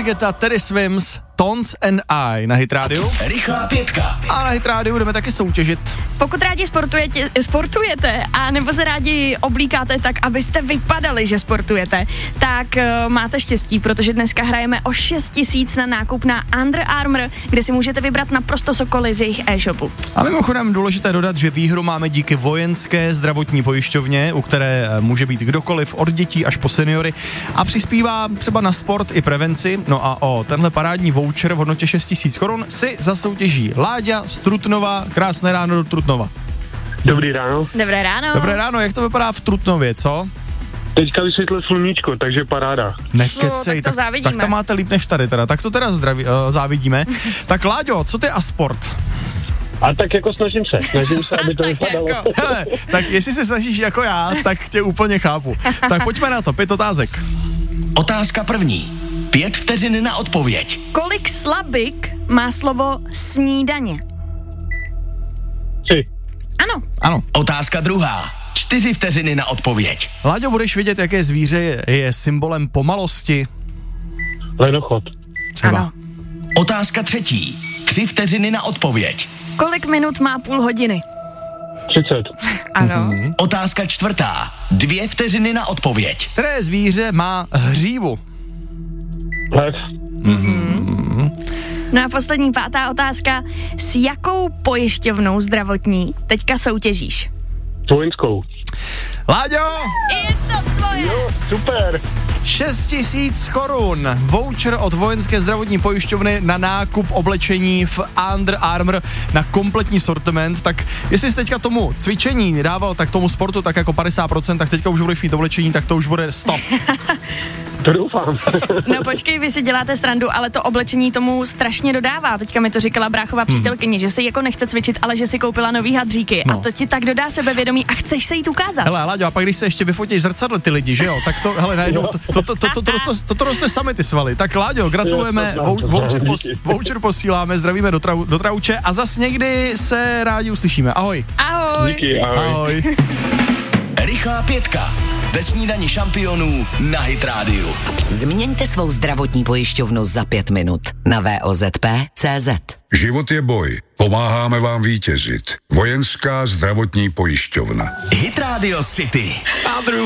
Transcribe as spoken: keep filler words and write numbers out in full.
Guetta, Teddy Swims, Tones and I na Hit Radio. Rychlá pětka. A na Hit Radio budeme taky soutěžit. Pokud rádi sportujete, sportujete a nebo se rádi oblíkáte tak, abyste vypadali, že sportujete, tak uh, máte štěstí, protože dneska hrajeme o šest tisíc na nákup na Under Armour, kde si můžete vybrat naprosto sokoly z jejich e-shopu. A mimochodem důležité dodat, že výhru máme díky Vojenské zdravotní pojišťovně, u které může být kdokoliv od dětí až po seniory a přispívá třeba na sport i prevenci. No a o tenhle parádní voucher v hodnotě šest tisíc korun si zasoutěží Láďa z Trutnova. Krásné ráno do Trutnova. Dobrý ráno. Dobré ráno. Dobré ráno, jak to vypadá v Trutnově, co? Teďka vysvětlil sluníčko, takže paráda. Nekecej, No, tak to tak, tak to máte líp než tady teda, tak to teda zdraví, uh, závidíme. Tak Láďo, co ty a sport? A tak jako snažím se, snažím se, aby to vypadalo. Hele, tak jestli se snažíš jako já, tak tě úplně chápu. Tak pojďme na to, pět otázek. Otázka první. Pět vteřin na odpověď. Kolik slabik má slovo snídaně? Tři. Ano. Ano. Otázka druhá. Čtyři vteřiny na odpověď. Láďo, budeš vědět, jaké zvíře je symbolem pomalosti? Lenochod. Třeba. Ano. Otázka třetí. Tři vteřiny na odpověď. Kolik minut má půl hodiny? třicet. Ano. Mhm. Otázka čtvrtá. Dvě vteřiny na odpověď. Které zvíře má hřívu? Lev. No a poslední pátá otázka. S jakou pojišťovnou zdravotní teďka soutěžíš? Vojenskou. Láďo, Je to tvoje. Jo, super. šest tisíc korun. Voucher od Vojenské zdravotní pojišťovny na nákup oblečení v Under Armour na kompletní sortiment. Tak jestli jsi teďka tomu cvičení dával, tak tomu sportu tak jako padesát procent, tak teďka už budeš mít oblečení, tak to už bude sto. To doufám. No počkej, vy si děláte srandu, ale to oblečení tomu strašně dodává. Teďka mi to říkala bráchová přítelkyně, že si jako nechce cvičit, ale že si koupila nový hadříky. No. A to ti tak dodá sebevědomí a chceš se jí ukázat. Hele, Láďo, a pak když se ještě vyfotíš zrcadle ty lidi, že jo, tak to, hele, najednou, to, to, to, to, to, to, roste, to, to roste sami ty svaly. Tak Láďo, gratulujeme, Jo, to znám, to znám, voucher, pos, díky. voucher posíláme, zdravíme do, trau, do Trauče a zas někdy se rádi uslyšíme. Ahoj. Ahoj. Díky, ahoj. Ahoj. Rychlá pětka. Ve snídani šampionů na Hit Radio. Změňte svou zdravotní pojišťovnu za pět minut na v o z p tečka cé zet. Život je boj. Pomáháme vám vítězit. Vojenská zdravotní pojišťovna. Hit Radio City. Andrew